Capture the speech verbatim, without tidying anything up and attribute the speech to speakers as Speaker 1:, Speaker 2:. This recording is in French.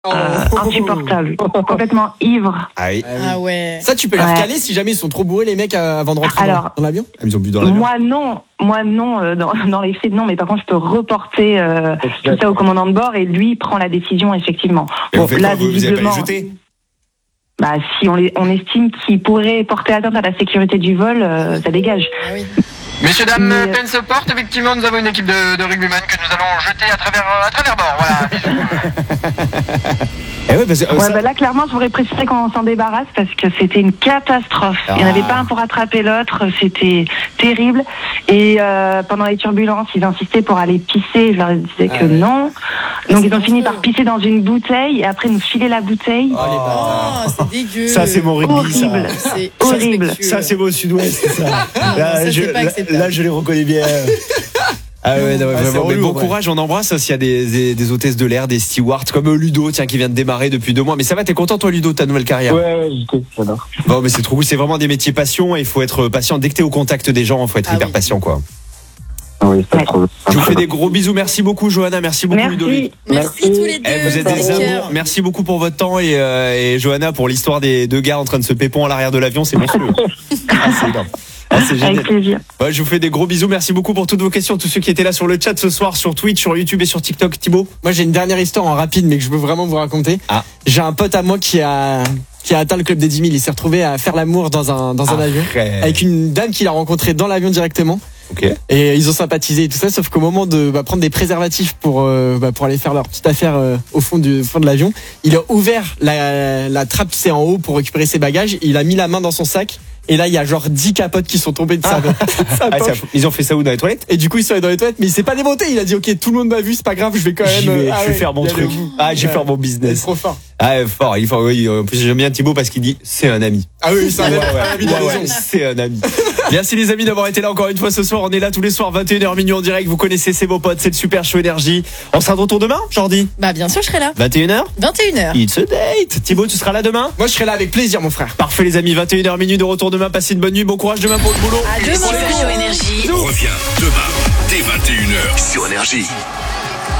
Speaker 1: Euh, insupportable, complètement ivre.
Speaker 2: Ah, oui.
Speaker 3: Ah ouais.
Speaker 4: Ça, tu peux les
Speaker 1: Ouais.
Speaker 4: recaler si jamais ils sont trop bourrés, les mecs, euh, avant de rentrer dans-
Speaker 1: Alors,
Speaker 4: dans l'avion.
Speaker 2: Ils ont bu dans l'avion.
Speaker 1: Moi non, moi non, euh, dans, dans les faits non, mais par contre je peux reporter euh, tout ça au commandant de bord et lui prend la décision effectivement.
Speaker 2: Et
Speaker 1: Bon,
Speaker 2: vous faites
Speaker 1: là
Speaker 2: quoi, vous, vous avez pas
Speaker 1: visiblement,
Speaker 2: les jeter?
Speaker 1: bah si on, les, on estime qu'il pourrait porter atteinte à la sécurité du vol, euh, ça dégage.
Speaker 3: Ah oui.
Speaker 5: Messieurs, dames,
Speaker 1: Mais, euh,
Speaker 5: peine se porte. Effectivement, nous avons une équipe de, de rugbyman que nous allons jeter à travers, à travers bord. Voilà.
Speaker 2: Eh ouais, parce que, euh,
Speaker 1: Ouais,
Speaker 2: ça-
Speaker 1: bah là clairement je voudrais préciser qu'on s'en débarrasse parce que c'était une catastrophe. Il n'y en avait pas un pour attraper l'autre, c'était terrible. Et euh, pendant les turbulences, ils insistaient pour aller pisser, je leur disais
Speaker 4: Ah
Speaker 1: que
Speaker 4: ouais.
Speaker 1: non. Donc
Speaker 3: c'est
Speaker 1: ils ont fini
Speaker 3: dangereux.
Speaker 1: par pisser dans une bouteille et après nous filer la bouteille.
Speaker 4: Oh, les bâtards.
Speaker 3: Oh, c'est dégueu.
Speaker 6: Ça, c'est mon rugby, ça.
Speaker 1: Horrible.
Speaker 3: C'est
Speaker 1: Horrible.
Speaker 3: irrespectueux.
Speaker 6: Ça, c'est mon sud-ouest, ça. Là,
Speaker 3: ça,
Speaker 6: je,
Speaker 3: c'est pas
Speaker 6: là,
Speaker 3: acceptable.
Speaker 6: là, je les reconnais bien.
Speaker 2: Ah ouais, non,
Speaker 6: Ah,
Speaker 2: vraiment,
Speaker 6: c'est
Speaker 2: mais
Speaker 6: relou,
Speaker 2: bon
Speaker 6: ouais.
Speaker 2: courage, on embrasse s'il y a des, des, des hôtesses de l'air, des stewards, comme euh, Ludo, tiens, qui vient de démarrer depuis deux mois. Mais ça va, t'es content toi Ludo, de ta nouvelle carrière?
Speaker 7: Ouais, ouais, j'étais, j'adore.
Speaker 2: Bon, mais c'est trop cool, c'est vraiment des métiers passion et il faut être patient. Dès que t'es au contact des gens, il faut être
Speaker 3: Ah
Speaker 2: hyper
Speaker 3: oui.
Speaker 2: patient, quoi.
Speaker 7: Oui, c'est
Speaker 1: Ouais.
Speaker 7: trop.
Speaker 2: Je vous fais des gros bisous, merci beaucoup Johanna, merci beaucoup Ludovic.
Speaker 1: Merci.
Speaker 3: Merci tous les deux.
Speaker 2: Eh, vous êtes des
Speaker 3: c'est
Speaker 2: amours.
Speaker 3: cœur.
Speaker 2: Merci beaucoup pour votre temps et, euh, et Johanna pour l'histoire des deux gars en train de se pépon à l'arrière de l'avion, c'est monstrueux. Ah, c'est énorme. Ah, c'est génial.
Speaker 1: Avec plaisir.
Speaker 2: Ouais, je vous fais des gros bisous. Merci beaucoup pour toutes vos questions, tous ceux qui étaient là sur le chat ce soir, sur Twitch, sur YouTube et sur TikTok. Thibaut.
Speaker 4: Moi, j'ai une dernière histoire en rapide, mais que je veux vraiment vous raconter.
Speaker 2: Ah.
Speaker 4: J'ai un pote à moi qui a, qui a atteint le club des dix mille. Il s'est retrouvé à faire l'amour dans un, dans un avion.
Speaker 2: Arrête.
Speaker 4: Avec une dame qu'il a rencontrée dans l'avion directement.
Speaker 2: Ok.
Speaker 4: Et ils ont sympathisé et tout ça, sauf qu'au moment de bah, prendre des préservatifs pour, euh, bah, pour aller faire leur petite affaire euh, au fond, du, fond de l'avion, il a ouvert la, la trappe, c'est en haut pour récupérer ses bagages. Il a mis la main dans son sac. Et là, il y a genre dix capotes qui sont tombées de sa, de sa
Speaker 2: Ah,
Speaker 4: poche.
Speaker 2: ça- ils ont fait ça où, dans les toilettes?
Speaker 4: Et du coup, il s'est allé dans les toilettes, mais il s'est pas démonté. Il a dit, ok, tout le monde m'a vu, c'est pas grave, je vais quand même.
Speaker 2: J'y vais,
Speaker 4: euh, ah
Speaker 2: je vais
Speaker 4: ouais,
Speaker 2: faire mon
Speaker 4: y aller
Speaker 2: truc.
Speaker 4: au bout.
Speaker 2: Ah, je vais
Speaker 4: Ouais.
Speaker 2: faire mon
Speaker 4: C'est
Speaker 2: business.
Speaker 4: trop fort.
Speaker 2: Ah, fort, il faut, oui, en plus, j'aime bien Thibaut parce qu'il dit, c'est un ami.
Speaker 4: Ah oui, c'est un
Speaker 2: Ouais,
Speaker 4: ami,
Speaker 2: ouais,
Speaker 4: un ami de
Speaker 2: ouais,
Speaker 4: la
Speaker 2: ouais,
Speaker 4: maison.
Speaker 2: c'est un ami. Merci les amis d'avoir été là encore une fois ce soir. On est là tous les soirs, vingt et une heures minuit en direct. Vous connaissez, c'est vos potes, c'est le Super Show Énergie. On sera de retour demain, Jordi?
Speaker 3: Bah, bien sûr, je serai là.
Speaker 2: vingt et une heures?
Speaker 3: vingt et une heures.
Speaker 2: It's a date. Thibaut, tu seras là demain?
Speaker 4: Moi, je serai là avec plaisir, mon frère.
Speaker 2: Parfait les amis, vingt et une heures minuit de retour demain. Passez une bonne nuit, bon courage demain pour le boulot.
Speaker 3: À demain.
Speaker 8: Super Show Énergie.
Speaker 9: Reviens demain dès vingt et une heures sur Énergie.